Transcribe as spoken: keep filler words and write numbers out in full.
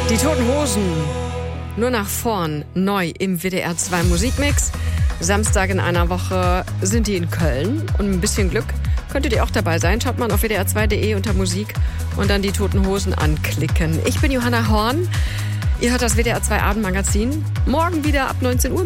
Die Toten Hosen, nur nach vorn, neu im W D R zwei Musikmix. Samstag in einer Woche sind die in Köln und mit ein bisschen Glück könntet ihr auch dabei sein. Schaut mal auf w d r zwei punkt d e unter Musik und dann die Toten Hosen anklicken. Ich bin Johanna Horn, ihr hört das W D R zwei Abendmagazin. Morgen wieder ab neunzehn Uhr.